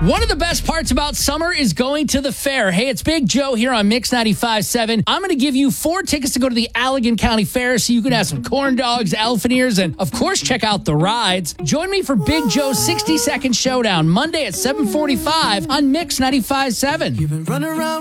One of the best parts about summer is going to the fair. Hey, it's Big Joe here on Mix 95.7. I'm going to give you 4 tickets to go to the Allegan County Fair so you can have some corn dogs, elephant ears, and, of course, check out the rides. Join me for Big Joe's 60-second showdown Monday at 7:45 on Mix 95.7.